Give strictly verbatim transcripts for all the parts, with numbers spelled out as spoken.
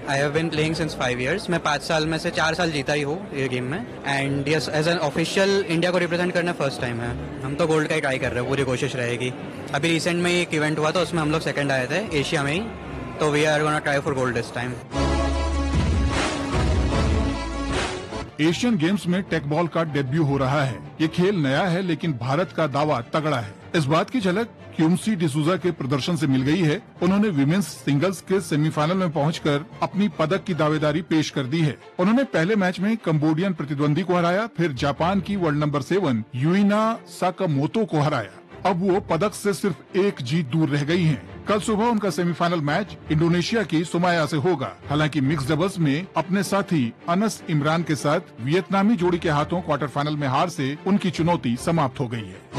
I have been playing since five years. मैं पाँच साल में से चार साल जीता ही हूँ ये गेम में। And yes, as an official India को रिप्रेजेंट करना फर्स्ट टाइम है। हम तो गोल्ड का ही ट्राई कर रहे हैं, पूरी कोशिश रहेगी। अभी रिसेंट में एक इवेंट हुआ था, उसमें हम लोग सेकंड आए थे एशिया में ही, तो we are gonna try for gold this time. Asian games में टेक बॉल का डेब्यू हो रहा है। ये खेल नया है लेकिन भारत का दावा तगड़ा है। इस बात की झलक क्यूमसी डिसूजा के प्रदर्शन से मिल गई है। उन्होंने विमेंस सिंगल्स के सेमीफाइनल में पहुंचकर अपनी पदक की दावेदारी पेश कर दी है। उन्होंने पहले मैच में कंबोडियन प्रतिद्वंदी को हराया, फिर जापान की वर्ल्ड नंबर सेवन यूइना साकामोतो को हराया। अब वो पदक से सिर्फ एक जीत दूर रह गई हैं। कल सुबह उनका सेमीफाइनल मैच इंडोनेशिया की सुमाया से होगा। हालांकि मिक्स डबल्स में अपने साथी अनस इमरान के साथ वियतनामी जोड़ी के हाथों क्वार्टर फाइनल में हार से उनकी चुनौती समाप्त हो गई है।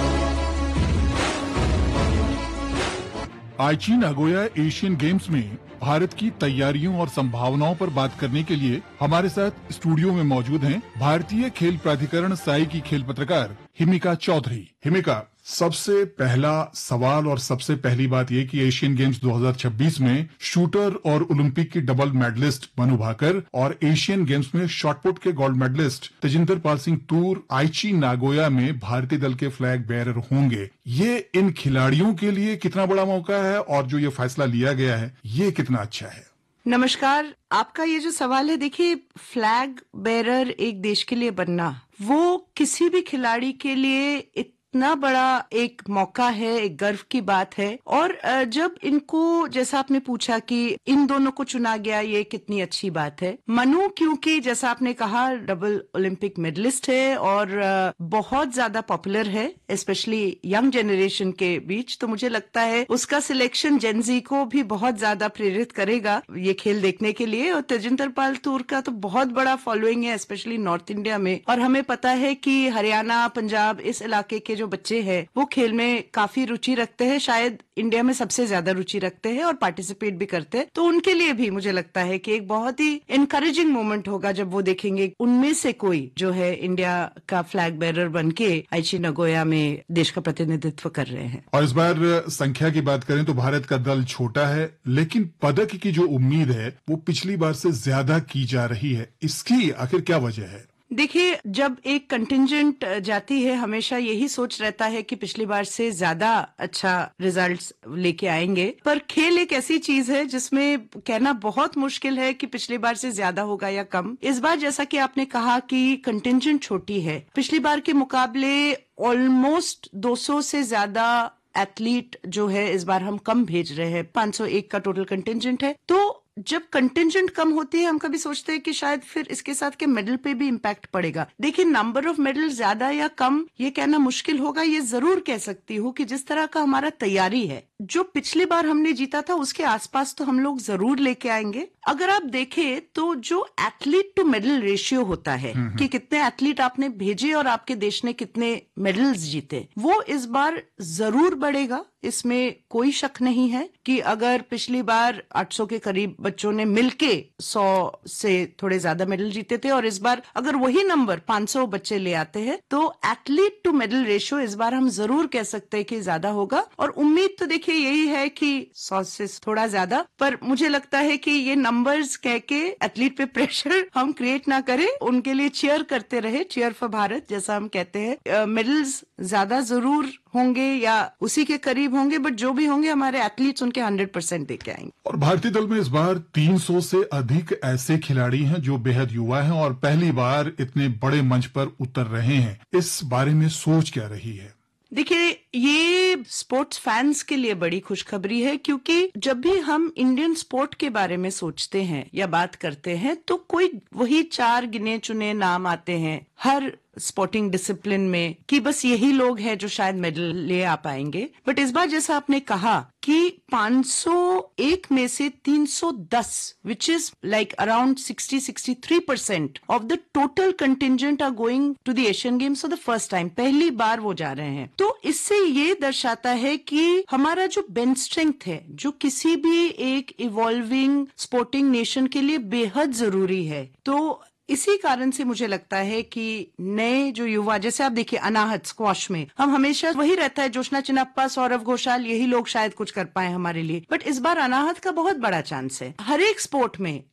आईची नागोया एशियन गेम्स में भारत की तैयारियों और संभावनाओं पर बात करने के लिए हमारे साथ स्टूडियो में मौजूद हैं भारतीय खेल प्राधिकरण साई की खेल पत्रकार हिमिका चौधरी। हिमिका, सबसे पहला सवाल और सबसे पहली बात ये कि एशियन गेम्स दो हज़ार छब्बीस में शूटर और ओलंपिक की डबल मेडलिस्ट मनु भाकर और एशियन गेम्स में शॉटपुट के गोल्ड मेडलिस्ट तेजिंदर पाल सिंह तूर आईची नागोया में भारतीय दल के फ्लैग बेयरर होंगे। ये इन खिलाड़ियों के लिए कितना बड़ा मौका है और जो ये फैसला लिया गया है ये कितना अच्छा है? नमस्कार। आपका ये जो सवाल है, देखिए, फ्लैग बेरर एक देश के लिए बनना वो किसी भी खिलाड़ी के लिए इतना बड़ा एक मौका है, एक गर्व की बात है। और जब इनको, जैसा आपने पूछा कि इन दोनों को चुना गया, ये कितनी अच्छी बात है। मनु, क्योंकि जैसा आपने कहा, डबल ओलंपिक मेडलिस्ट है और बहुत ज्यादा पॉपुलर है, स्पेशली यंग जनरेशन के बीच, तो मुझे लगता है उसका सिलेक्शन जेनजी को भी बहुत ज्यादा प्रेरित करेगा ये खेल देखने के लिए। और तेजिंदर पाल तूर का तो बहुत बड़ा फॉलोइंग है, स्पेशली नॉर्थ इंडिया में। और हमें पता है कि हरियाणा, पंजाब, इस इलाके के जो बच्चे हैं वो खेल में काफी रुचि रखते हैं, शायद इंडिया में सबसे ज्यादा रुचि रखते हैं और पार्टिसिपेट भी करते हैं। तो उनके लिए भी मुझे लगता है कि एक बहुत ही इनकरेजिंग मोमेंट होगा जब वो देखेंगे उनमें से कोई जो है इंडिया का फ्लैग बेरर बन के आईची नागोया में देश का प्रतिनिधित्व कर रहे हैं। और इस बार संख्या की बात करें तो भारत का दल छोटा है, लेकिन पदक की जो उम्मीद है वो पिछली बार से ज्यादा की जा रही है। इसकी आखिर क्या वजह है? देखिए, जब एक कंटिंजेंट जाती है, हमेशा यही सोच रहता है कि पिछली बार से ज्यादा अच्छा रिजल्ट्स लेके आएंगे। पर खेल एक ऐसी चीज है जिसमें कहना बहुत मुश्किल है कि पिछली बार से ज्यादा होगा या कम। इस बार जैसा कि आपने कहा कि कंटिंजेंट छोटी है, पिछली बार के मुकाबले ऑलमोस्ट दो सौ से ज्यादा एथलीट जो है इस बार हम कम भेज रहे हैं। पाँच सौ एक का टोटल कंटिंजेंट है। तो जब कंटिंजेंट कम होती है, हम कभी सोचते हैं कि शायद फिर इसके साथ के मेडल पे भी इम्पैक्ट पड़ेगा। देखिए, नंबर ऑफ मेडल ज्यादा या कम ये कहना मुश्किल होगा। ये जरूर कह सकती हूँ कि जिस तरह का हमारा तैयारी है, जो पिछली बार हमने जीता था उसके आसपास तो हम लोग जरूर लेके आएंगे। अगर आप देखें तो जो एथलीट टू मेडल रेशियो होता है कि कितने एथलीट आपने भेजे और आपके देश ने कितने मेडल्स जीते, वो इस बार जरूर बढ़ेगा। इसमें कोई शक नहीं है कि अगर पिछली बार आठ सौ के करीब बच्चों ने मिलके सौ से थोड़े ज्यादा मेडल जीते थे और इस बार अगर वही नंबर पाँच सौ बच्चे ले आते हैं, तो एथलीट टू मेडल रेशियो इस बार हम जरूर कह सकते हैं कि ज्यादा होगा। और उम्मीद तो देखिए यही है कि सौ से थोड़ा ज्यादा, पर मुझे लगता है कि ये नंबर्स कह के एथलीट पे प्रेशर हम क्रिएट ना करें, उनके लिए चीयर करते रहे, चीयर फॉर भारत जैसा हम कहते हैं। मेडल्स ज्यादा जरूर होंगे या उसी के करीब होंगे, बट जो भी होंगे हमारे एथलीट्स उनके हंड्रेड परसेंट देके आएंगे। और भारतीय दल में इस बार तीन सौ से अधिक ऐसे खिलाड़ी हैं जो बेहद युवा हैं और पहली बार इतने बड़े मंच पर उतर रहे हैं। इस बारे में सोच क्या रही है? देखिए, ये स्पोर्ट्स फैंस के लिए बड़ी खुशखबरी है, क्योंकि जब भी हम इंडियन स्पोर्ट के बारे में सोचते हैं या बात करते हैं तो कोई वही चार गिने चुने नाम आते हैं हर स्पोर्टिंग डिसिप्लिन में कि बस यही लोग हैं जो शायद मेडल ले आ पाएंगे। बट इस बार जैसा आपने कहा कि पाँच सौ एक में से तीन सौ दस, which is like around sixty sixty three percent of the total contingent are going to the Asian games for the first time. पहली बार वो जा रहे हैं। तो इससे ये दर्शाता है कि हमारा जो बेंच स्ट्रेंथ है, जो किसी भी एक इवॉल्विंग स्पोर्टिंग नेशन के लिए बेहद जरूरी है। तो इसी कारण से मुझे लगता है कि नए जो युवा, जैसे आप देखिए अनाहत स्क्वॉश में हम हमेशा वही रहता है, जोशना चिनप्पा, सौरव घोषाल, यही लोग शायद कुछ कर पाए हमारे लिए। बट इस बार अनाहत का बहुत बड़ा चांस है। हर एक स्पोर्ट में